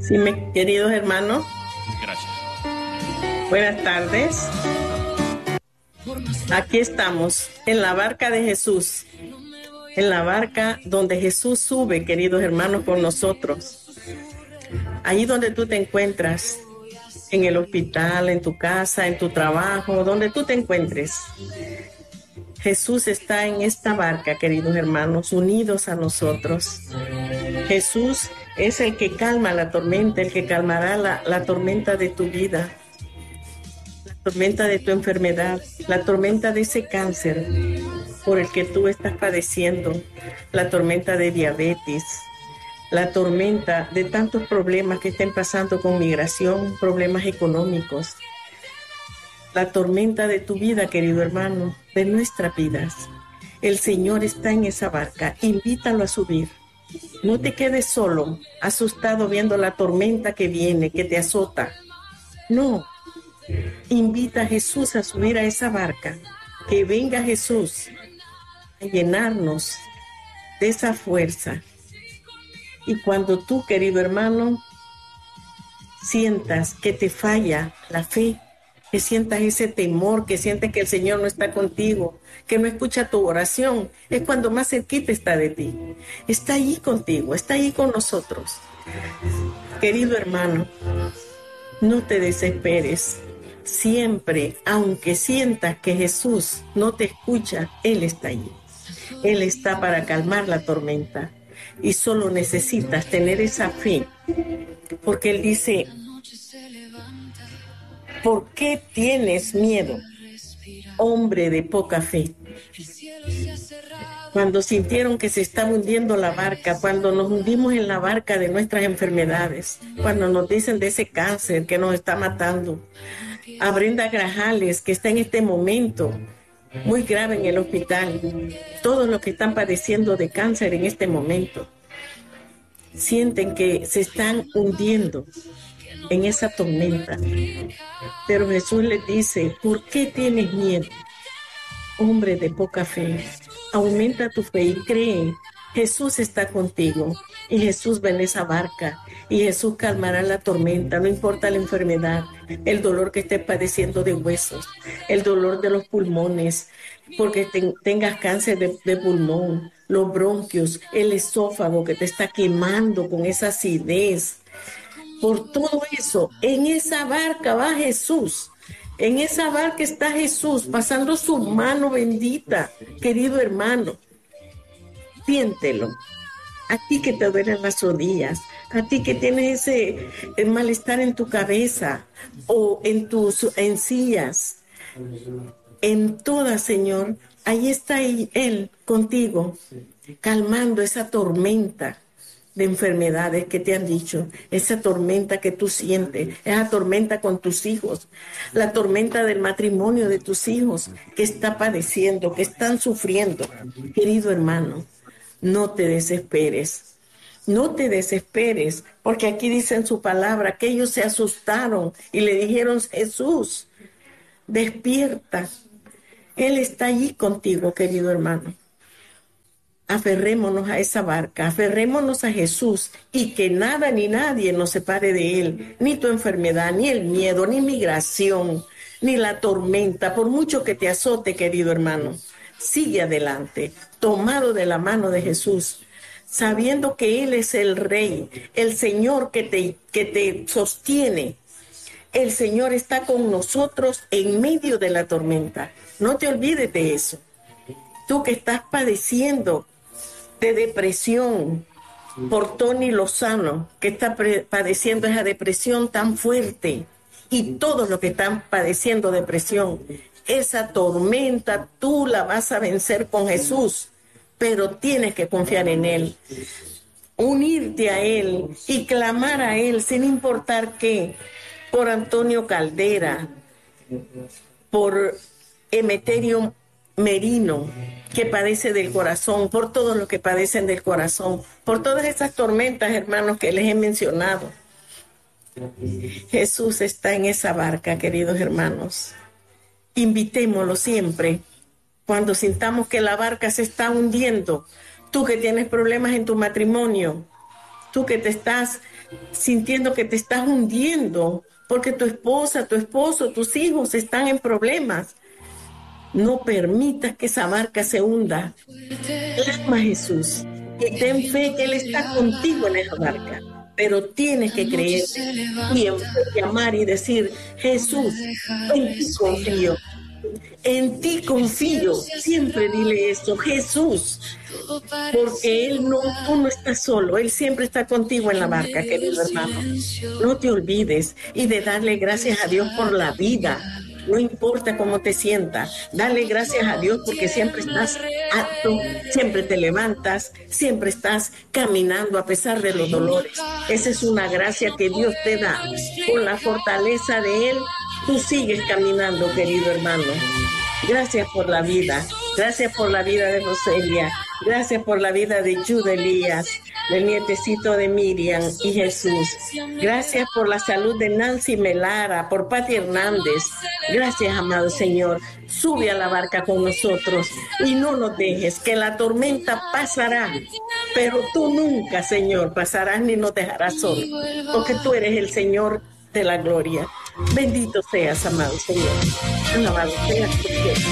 Sí, mis queridos hermanos, Gracias. buenas tardes. Aquí estamos en la barca de Jesús, en la barca donde Jesús sube, queridos hermanos, con nosotros. Allí donde tú te encuentras, en el hospital, en tu casa, en tu trabajo, donde tú te encuentres. Jesús está en esta barca, queridos hermanos, unidos a nosotros. Jesús es el que calma la tormenta, el que calmará la tormenta de tu vida, tormenta de tu enfermedad, la tormenta de ese cáncer por el que tú estás padeciendo, la tormenta de diabetes, la tormenta de tantos problemas que estén pasando con migración, problemas económicos, la tormenta de tu vida, querido hermano, de nuestras vidas. El Señor está en esa barca, invítalo a subir. No te quedes solo, asustado viendo la tormenta que viene, que te azota. No, invita a Jesús a subir a esa barca, que venga Jesús a llenarnos de esa fuerza. Y cuando tú, querido hermano, sientas que te falla la fe, que sientas ese temor, que sientes que el Señor no está contigo, que no escucha tu oración, es cuando más cerquita está de ti. Está allí contigo, está allí con nosotros. Querido hermano, no te desesperes. Siempre, aunque sientas que Jesús no te escucha, Él está allí. Él está para calmar la tormenta. Y solo necesitas tener esa fe. Porque Él dice, ¿por qué tienes miedo, hombre de poca fe? Cuando sintieron que se estaba hundiendo la barca, cuando nos hundimos en la barca de nuestras enfermedades, cuando nos dicen de ese cáncer que nos está matando, a Brenda Grajales, que está en este momento muy grave en el hospital, todos los que están padeciendo de cáncer en este momento, sienten que se están hundiendo en esa tormenta. Pero Jesús les dice, ¿por qué tienes miedo, hombre de poca fe? Aumenta tu fe y cree. Jesús está contigo y Jesús va en esa barca y Jesús calmará la tormenta, no importa la enfermedad, el dolor que estés padeciendo de huesos, el dolor de los pulmones, porque tengas cáncer de pulmón, los bronquios, el esófago que te está quemando con esa acidez. Por todo eso, en esa barca va Jesús. En esa barca está Jesús pasando su mano bendita, querido hermano. Siéntelo. A ti que te duelen las rodillas, a ti que tienes ese malestar en tu cabeza o en tus encías, en toda, Señor, ahí está Él contigo, calmando esa tormenta de enfermedades que te han dicho, esa tormenta que tú sientes, esa tormenta con tus hijos, la tormenta del matrimonio de tus hijos que está padeciendo, que están sufriendo. Querido hermano, no te desesperes. No te desesperes, porque aquí dice en su palabra que ellos se asustaron y le dijeron, Jesús, despierta. Él está allí contigo, querido hermano. Aferrémonos a esa barca, aferrémonos a Jesús y que nada ni nadie nos separe de Él, ni tu enfermedad, ni el miedo, ni migración, ni la tormenta, por mucho que te azote, querido hermano. Sigue adelante, tomado de la mano de Jesús, sabiendo que Él es el Rey, el Señor que te sostiene. El Señor está con nosotros en medio de la tormenta. No te olvides de eso. Tú que estás padeciendo de depresión, por Tony Lozano, que está padeciendo esa depresión tan fuerte, y todos los que están padeciendo depresión, esa tormenta tú la vas a vencer con Jesús, pero tienes que confiar en Él, unirte a Él y clamar a Él sin importar qué, por Antonio Caldera, por Emeterio Merino, que padece del corazón, por todos los que padecen del corazón, por todas esas tormentas, hermanos, que les he mencionado. Jesús está en esa barca, queridos hermanos. Invitémoslo siempre. Cuando sintamos que la barca se está hundiendo, tú que tienes problemas en tu matrimonio, tú que te estás sintiendo que te estás hundiendo porque tu esposa, tu esposo, tus hijos están en problemas. No permitas que esa barca se hunda. Clama a Jesús y ten fe que Él está contigo en esa barca. Pero tienes que creer y en fe llamar y decir, Jesús, en ti confío. En ti confío. Siempre dile eso, Jesús. Porque tú no estás solo, Él siempre está contigo en la barca, querido hermano. No te olvides y de darle gracias a Dios por la vida. No importa cómo te sientas, dale gracias a Dios porque siempre estás apto, siempre te levantas, siempre estás caminando a pesar de los dolores. Esa es una gracia que Dios te da. Con la fortaleza de Él, tú sigues caminando, querido hermano. Gracias por la vida. Gracias por la vida de Roselia. Gracias por la vida de Jude Elías, del nietecito de Miriam y Jesús. Gracias por la salud de Nancy Melara, por Pati Hernández. Gracias, amado Señor. Sube a la barca con nosotros y no nos dejes, que la tormenta pasará. Pero tú nunca, Señor, pasarás ni nos dejarás solos, porque tú eres el Señor de la gloria. Bendito seas, amado Señor. Alabado seas por Dios.